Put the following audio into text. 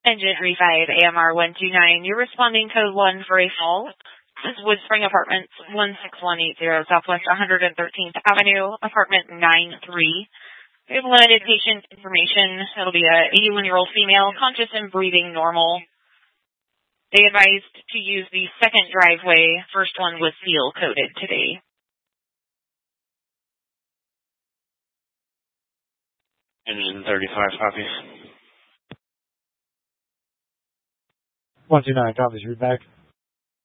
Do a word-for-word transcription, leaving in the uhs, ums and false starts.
Engine three five A M R one two nine. You're responding code one for a fall. This is Wood Spring Apartments, one six one eight zero Southwest one hundred thirteenth Avenue, apartment nine three. We have limited patient information. It'll be a eighty-one-year-old female, conscious and breathing normal. They advised to use the second driveway. First one was seal coded today. Engine thirty-five copies. one two nine copies, read back.